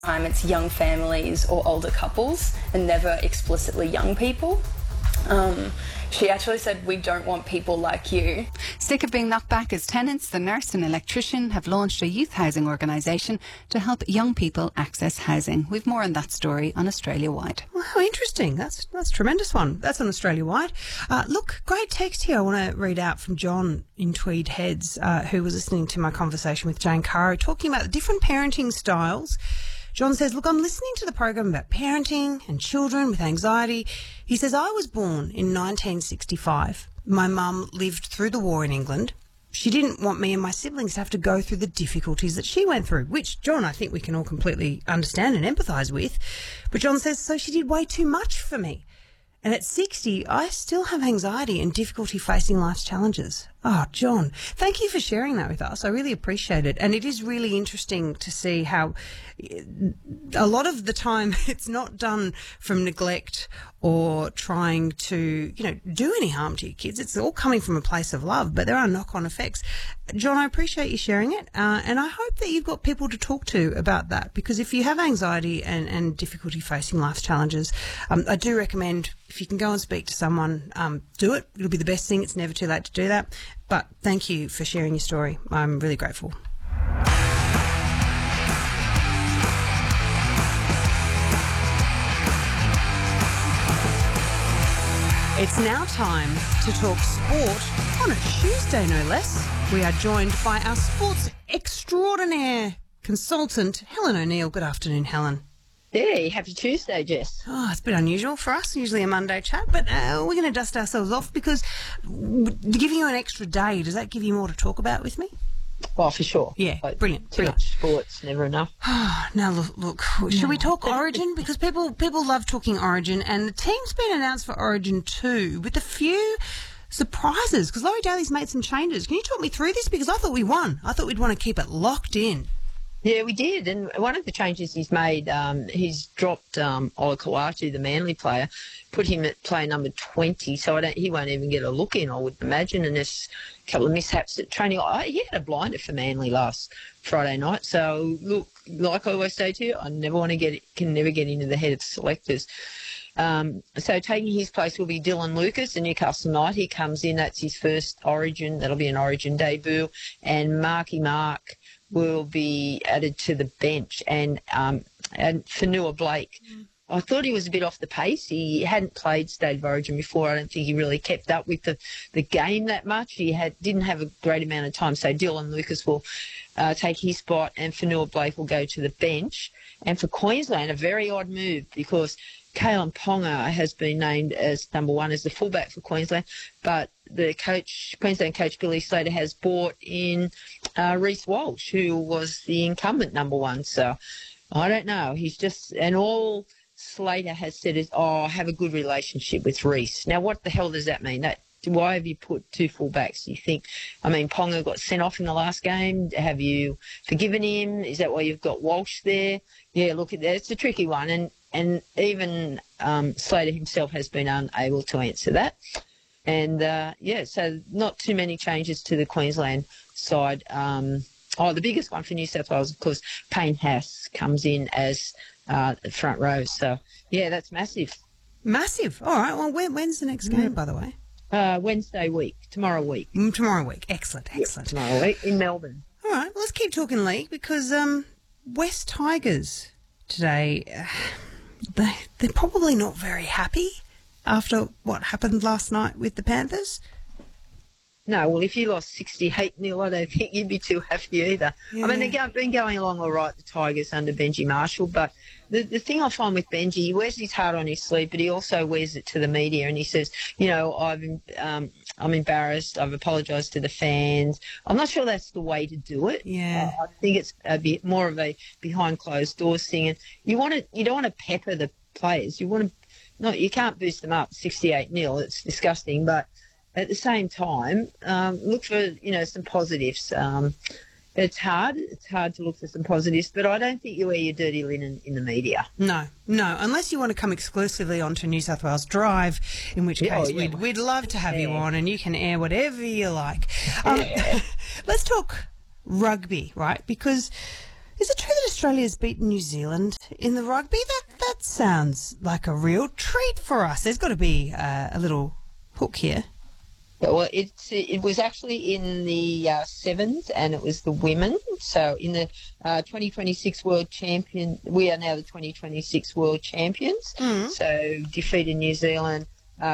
time it's young families or older couples and never explicitly young people. She actually said, "We don't want people like you." Sick of being knocked back as tenants, the nurse and electrician have launched a youth housing organisation to help young people access housing. We've more on that story on Australia Wide. Well, how interesting. That's a tremendous one. That's on Australia Wide. Look, great text here I want to read out from John in Tweed Heads, who was listening to my conversation with Jane Caro, talking about the different parenting styles. John says, "Look, I'm listening to the program about parenting and children with anxiety." He says, "I was born in 1965. My mum lived through the war in England. She didn't want me and my siblings to have to go through the difficulties that she went through," which, John, I think we can all completely understand and empathise with. But John says, "So she did way too much for me. And at 60, I still have anxiety and difficulty facing life's challenges." Oh, John, thank you for sharing that with us. I really appreciate it. And it is really interesting to see how a lot of the time it's not done from neglect or trying to, do any harm to your kids. It's all coming from a place of love, but there are knock-on effects. John, I appreciate you sharing it. And I hope that you've got people to talk to about that, because if you have anxiety and difficulty facing life's challenges, I do recommend, if you can go and speak to someone, do it. It'll be the best thing. It's never too late to do that. But thank you for sharing your story. I'm really grateful. It's now time to talk sport on a Tuesday, no less. We are joined by our sports extraordinaire consultant, Helen O'Neill. Good afternoon, Helen. Hey, happy Tuesday, Jess. Oh, it's a bit unusual for us, usually a Monday chat, but we're going to dust ourselves off, because giving you an extra day, does that give you more to talk about with me? Well, for sure. Yeah, brilliant. Too much sports, never enough. Now, look, should we talk Origin? Because people love talking Origin, and the team's been announced for Origin 2 with a few surprises, because Laurie Daly's made some changes. Can you talk me through this? Because I thought we won. I thought we'd want to keep it locked in. Yeah, we did. And one of the changes he's made, he's dropped Ola Kawatu, the Manly player, put him at player number 20, so he won't even get a look in, I would imagine. And there's a couple of mishaps at training. He had a blinder for Manly last Friday night. So, look, like I always say to you, I never can never get into the head of selectors. So taking his place will be Dylan Lucas, the Newcastle Knight. He comes in. That's his first Origin. That'll be an Origin debut. And Marky Mark will be added to the bench, and Fanua Blake. I thought he was a bit off the pace. He hadn't played State of Origin before. I don't think he really kept up with the game that much. He didn't have a great amount of time. So Dylan Lucas will take his spot, and Fanua Blake will go to the bench. And for Queensland, a very odd move, because Kalen Ponga has been named as number one as the fullback for Queensland, but the Queensland coach Billy Slater has brought in Reece Walsh, who was the incumbent number one. So I don't know. And all Slater has said is, I have a good relationship with Reece. Now, what the hell does that mean? Why have you put two fullbacks? Do you think, Ponga got sent off in the last game. Have you forgiven him? Is that why you've got Walsh there? Yeah, look, it's a tricky one. And even Slater himself has been unable to answer that. And, so not too many changes to the Queensland side. The biggest one for New South Wales, of course, Payne Haas comes in as the front row. So, yeah, that's massive. Massive. All right. Well, when's the next game, by the way? Wednesday week, tomorrow week. Tomorrow week. Excellent. Yep, tomorrow week in Melbourne. All right. Well, let's keep talking league, because West Tigers today, they're probably not very happy after what happened last night with the Panthers. No, well, if you lost 68-0, I don't think you'd be too happy either. Yeah. They've been going along all right, the Tigers, under Benji Marshall. But the thing I find with Benji, he wears his heart on his sleeve, but he also wears it to the media. And he says, I'm embarrassed. I've apologised to the fans. I'm not sure that's the way to do it. Yeah. I think it's a bit more of a behind closed doors thing. And you don't want to pepper the players. You can't boost them up 68-0. It's disgusting. But at the same time, look for, some positives. It's hard. It's hard to look for some positives, but I don't think you wear your dirty linen in the media. No, unless you want to come exclusively onto New South Wales Drive, in which case we'd love to have you on, and you can air whatever you like. Let's talk rugby, right? Because Is it true that Australia's beaten New Zealand in the rugby? That sounds like a real treat for us. There's got to be a little hook here. Well, it was actually in the sevens, and it was the women. So in the 2026 World Champion, we are now the 2026 World Champions. So defeated New Zealand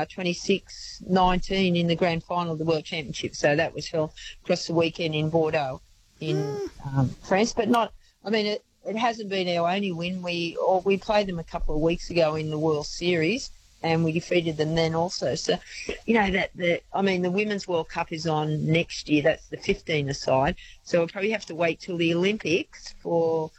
26-19 in the grand final of the World Championship. So that was held across the weekend in Bordeaux in France. But not, I mean, it hasn't been our only win. We played them a couple of weeks ago in the World Series, and we defeated them then also. So, you know, the Women's World Cup is on next year. That's the 15-a-side. So we'll probably have to wait till the Olympics for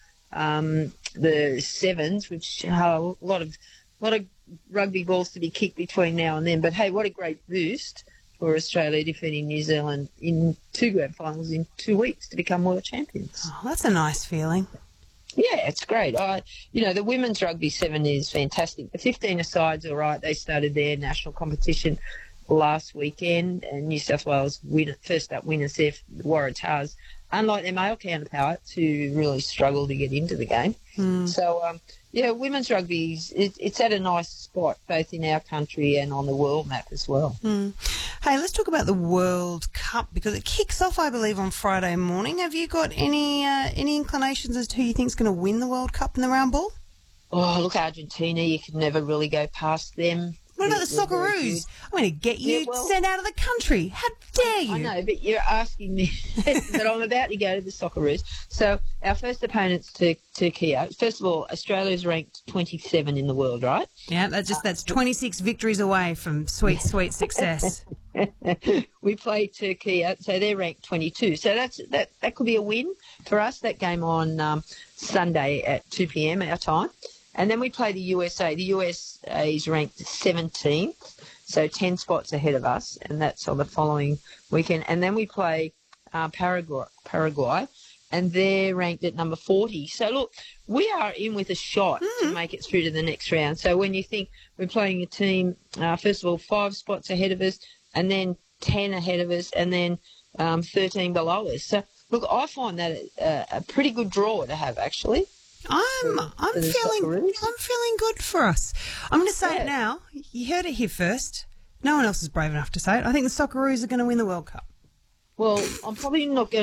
the sevens, which have a lot of rugby balls to be kicked between now and then. But, hey, what a great boost for Australia defeating New Zealand in 2 grand finals in 2 weeks to become world champions. Oh, that's a nice feeling. Yeah, it's great. The women's rugby 7 is fantastic. The 15-a-side's all right. They started their national competition last weekend, and New South Wales first up winners there, the Waratahs, unlike their male counterparts who really struggle to get into the game. So, women's rugby, it's at a nice spot, both in our country and on the world map as well. Hey, let's talk about the World Cup, because it kicks off, I believe, on Friday morning. Have you got any inclinations as to who you think is going to win the World Cup in the round ball? Oh, look, Argentina, you can never really go past them. What about the Socceroos? I'm going to get you sent out of the country. How dare you? I know, but you're asking me. But I'm about to go to the Socceroos. So our first opponent's Turkey. First of all, Australia's ranked 27 in the world, right? Yeah, that's 26 victories away from sweet success. We play Turkey, so they're ranked 22. So that could be a win for us. That game on Sunday at 2 p.m. our time. And then we play the USA. The USA is ranked 17th, so 10 spots ahead of us, and that's on the following weekend. And then we play Paraguay, and they're ranked at number 40. So, look, we are in with a shot to make it through to the next round. So when you think we're playing a team, first of all, 5 spots ahead of us, and then 10 ahead of us, and then 13 below us. So, look, I find that a pretty good draw to have, actually. I'm feeling good for us. I'm going to say it now. You heard it here first. No one else is brave enough to say it. I think the Socceroos are going to win the World Cup. Well, I'm probably not going